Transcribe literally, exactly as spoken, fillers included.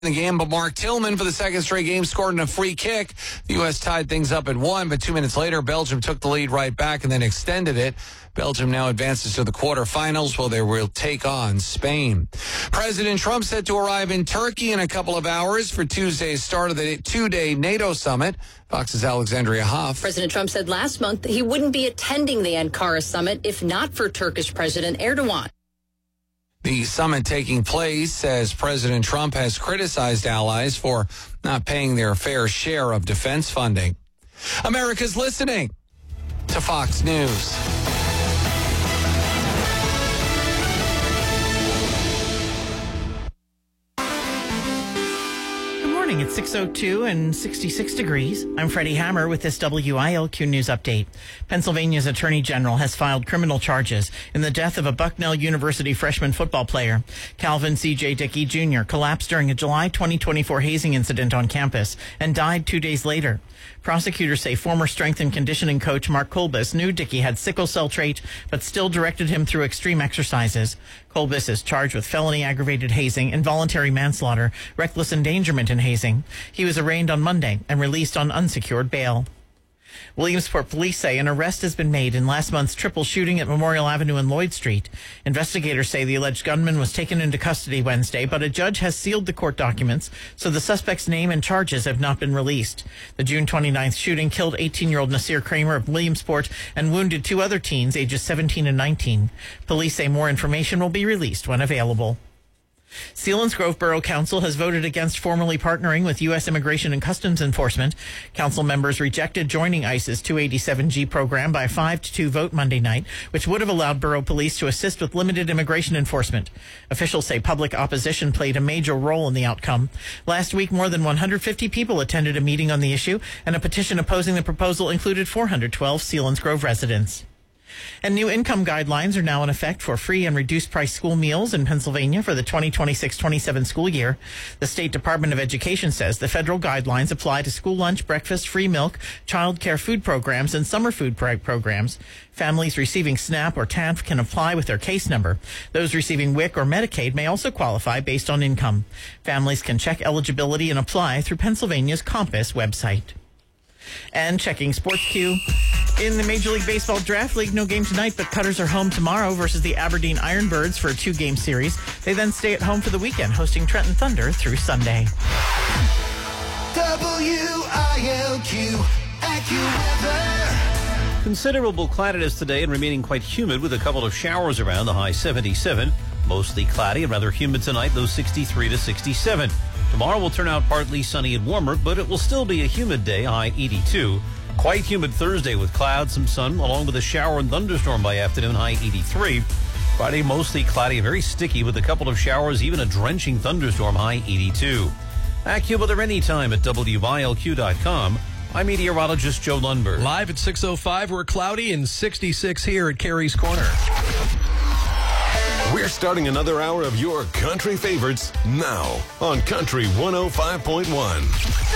the game, but Mark Tillman for the second straight game scored in a free kick. The U S tied things up at one, but two minutes later, Belgium took the lead right back and then extended it. Belgium now advances to the quarterfinals where they will take on Spain. President Trump set to arrive in Turkey in a couple of hours for Tuesday's start of the two-day NATO summit. Fox's Alexandria Hoff. President Trump said last month that he wouldn't be attending the Ankara summit if not for Turkish President Erdogan. The summit taking place as President Trump has criticized allies for not paying their fair share of defense funding. America's listening to Fox News. It's six oh two and sixty-six degrees. I'm Freddie Hammer with this W I L Q News update. Pennsylvania's Attorney General has filed criminal charges in the death of a Bucknell University freshman football player. Calvin C J Dickey Junior collapsed during a July twenty twenty-four hazing incident on campus and died two days later. Prosecutors say former strength and conditioning coach Mark Kolbus knew Dickey had sickle cell trait, but still directed him through extreme exercises. Kolbus is charged with felony aggravated hazing, involuntary manslaughter, reckless endangerment and hazing. He was arraigned on Monday and released on unsecured bail. Williamsport police say an arrest has been made in last month's triple shooting at Memorial Avenue and Lloyd Street. Investigators say the alleged gunman was taken into custody Wednesday, but a judge has sealed the court documents, so the suspect's name and charges have not been released. The June twenty-ninth shooting killed eighteen-year-old Nasir Kramer of Williamsport and wounded two other teens ages seventeen and nineteen. Police say more information will be released when available. Selinsgrove Borough Council has voted against formally partnering with U S Immigration and Customs Enforcement. Council members rejected joining ICE's two eighty-seven G program by a five to two vote Monday night, which would have allowed borough police to assist with limited immigration enforcement. Officials say public opposition played a major role in the outcome. Last week, more than one hundred fifty people attended a meeting on the issue, and a petition opposing the proposal included four hundred twelve Selinsgrove residents. And new income guidelines are now in effect for free and reduced price school meals in Pennsylvania for the twenty twenty-six twenty-seven school year. The State Department of Education says the federal guidelines apply to school lunch, breakfast, free milk, child care food programs, and summer food programs. Families receiving SNAP or T A N F can apply with their case number. Those receiving W I C or Medicaid may also qualify based on income. Families can check eligibility and apply through Pennsylvania's Compass website. And checking Sports Q. In the Major League Baseball Draft League, no game tonight, but Cutters are home tomorrow versus the Aberdeen Ironbirds for a two-game series. They then stay at home for the weekend, hosting Trenton Thunder through Sunday. W I L Q AccuWeather. Considerable cloudiness today and remaining quite humid with a couple of showers around, the high seventy-seven. Mostly cloudy and rather humid tonight, those sixty-three to sixty-seven. Tomorrow will turn out partly sunny and warmer, but it will still be a humid day, high eighty-two. Quite humid Thursday with clouds, some sun, along with a shower and thunderstorm by afternoon, high eighty-three. Friday, mostly cloudy and very sticky with a couple of showers, even a drenching thunderstorm, high eighty-two. AccuWeather anytime at W I L Q dot com. I'm meteorologist Joe Lundberg. Live at six oh five, we're cloudy and sixty-six here at Carey's Corner. We're starting another hour of your country favorites now on Country one oh five point one.